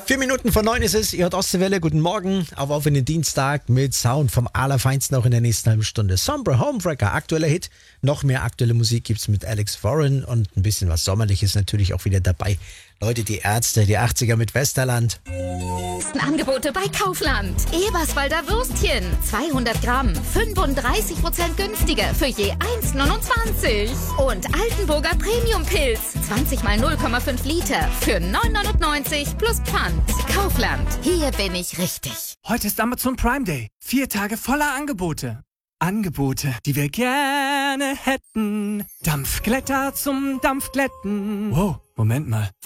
4 Minuten vor 9 ist es. Ihr hört Ostseewelle. Guten Morgen. Auf in den Dienstag mit Sound vom Allerfeinsten auch in der nächsten halben Stunde. Sombra Homewrecker, aktueller Hit. Noch mehr aktuelle Musik gibt's mit Alex Warren und ein bisschen was Sommerliches natürlich auch wieder dabei. Leute, die Ärzte, die 80er mit Westerland. Angebote bei Kaufland. Eberswalder Würstchen. 200 Gramm. 35% günstiger für je 1,29. Und Altenburger Premium Pilz. 20 mal 0,5 Liter für 9,99 plus Pfand. Kaufland. Hier bin ich richtig. Heute ist Amazon Prime Day. 4 Tage voller Angebote. Angebote, die wir gerne hätten. Dampfglätter zum Dampfglätten. Wow, Moment mal.